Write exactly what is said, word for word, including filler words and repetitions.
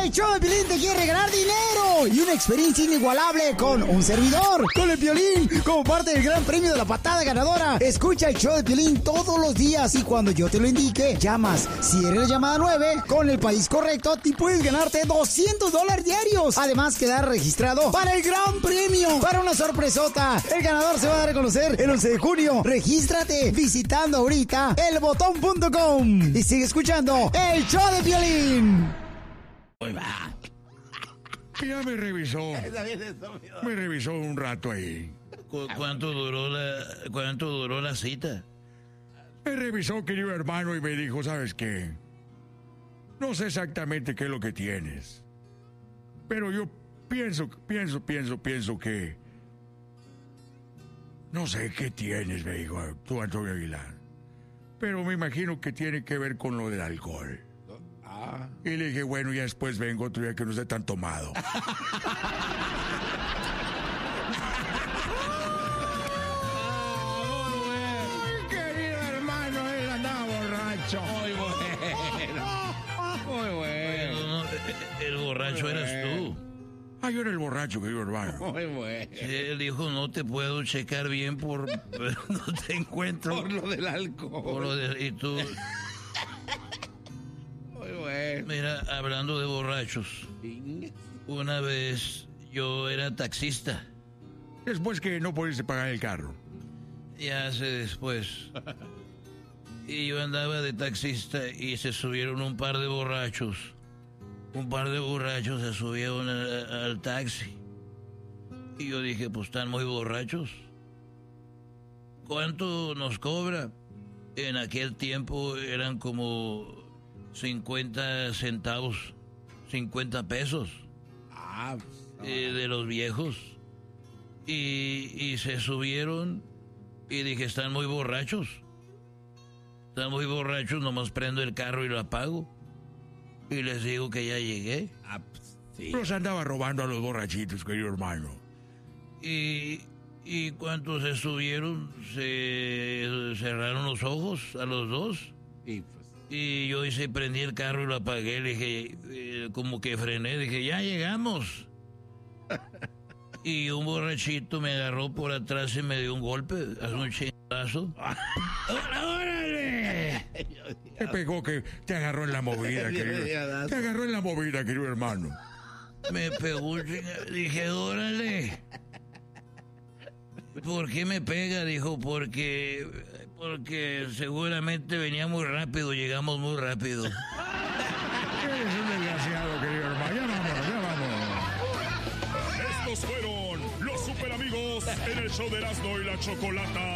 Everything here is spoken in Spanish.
El show de Piolín te quiere regalar dinero y una experiencia inigualable con un servidor, con el Piolín, como parte del gran premio de la patada ganadora. Escucha el show de Piolín todos los días y cuando yo te lo indique, llamas. Si eres la llamada nueve, con el país correcto, te puedes ganarte doscientos dólares diarios. Además, quedar registrado para el gran premio, para una sorpresota. El ganador se va a dar a conocer el once de junio. Regístrate visitando ahorita el botón punto com y sigue escuchando el show de Piolín. Ya me revisó. Me revisó un rato ahí. ¿Cu- ¿Cuánto duró la, cuánto duró la cita? Me revisó, querido hermano, y me dijo, ¿sabes qué? No sé exactamente qué es lo que tienes. Pero yo pienso, pienso, pienso, pienso que... No sé qué tienes, me dijo tú, Antonio Aguilar. Pero me imagino que tiene que ver con lo del alcohol. Ah. Y le dije, bueno, ya después vengo otro día que no esté tan tomado. Ay, querido hermano, él andaba borracho. Muy bueno. Muy bueno. No, no, el borracho eras tú. Ah, yo era el borracho, querido hermano. Muy bueno. Sí, él dijo, no te puedo checar bien por... pero no te encuentro. Por lo del alcohol. Por lo de- y tú... Muy bueno. Mira, hablando de borrachos, una vez yo era taxista. Después que no pudiste pagar el carro. Ya hace después. Y yo andaba de taxista y se subieron un par de borrachos. Un par de borrachos se subieron a- al taxi. Y yo dije, pues están muy borrachos. ¿Cuánto nos cobra? En aquel tiempo eran como cincuenta centavos, cincuenta pesos. Ah, eh, de los viejos. Y, y se subieron y dije, están muy borrachos. Están muy borrachos, nomás prendo el carro y lo apago. Y les digo que ya llegué. ah, pues, sí. Los andaba robando a los borrachitos, querido hermano. Y, y cuando se subieron, se cerraron los ojos a los dos. Y pues, Y yo hice, prendí el carro y lo apagué. Le dije, eh, como que frené, dije, ya llegamos. Y un borrachito me agarró por atrás y me dio un golpe, hace un chingazo. ¡Órale! Te pegó que te agarró en la movida, querido. Te agarró en la movida, querido hermano. Me pegó un chingazo. Dije, órale. ¿Por qué me pega? Dijo, porque, porque seguramente venía muy rápido, llegamos muy rápido. Eres un desgraciado, querido hermano. Ya vámonos, ya vámonos. Estos fueron los super amigos en el show de Erasmo y la Chocolata.